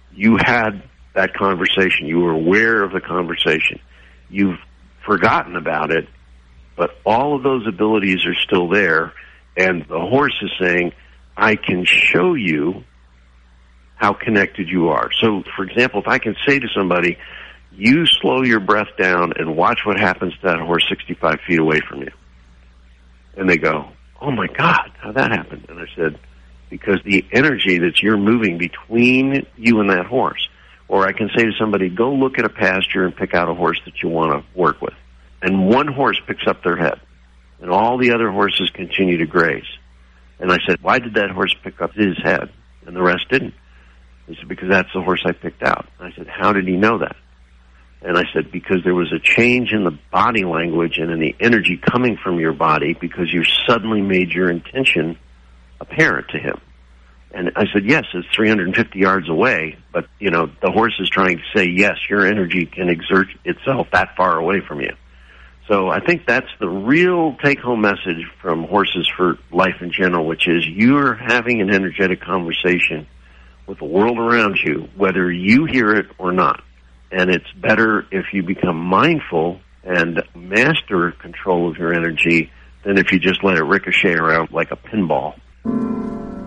you had that conversation. You were aware of the conversation. You've forgotten about it, but all of those abilities are still there, and the horse is saying, I can show you how connected you are. So, for example, if I can say to somebody, you slow your breath down and watch what happens to that horse 65 feet away from you. And they go, oh my God, how'd that happen? And I said, because the energy that you're moving between you and that horse. Or I can say to somebody, go look at a pasture and pick out a horse that you want to work with. And one horse picks up their head, and all the other horses continue to graze. And I said, why did that horse pick up his head and the rest didn't? He said, because that's the horse I picked out. I said, how did he know that? And I said, because there was a change in the body language and in the energy coming from your body because you suddenly made your intention apparent to him. And I said, yes, it's 350 yards away, but, you know, the horse is trying to say, yes, your energy can exert itself that far away from you. So I think that's the real take-home message from Horses for Life in general, which is you're having an energetic conversation with the world around you, whether you hear it or not. And it's better if you become mindful and master control of your energy than if you just let it ricochet around like a pinball.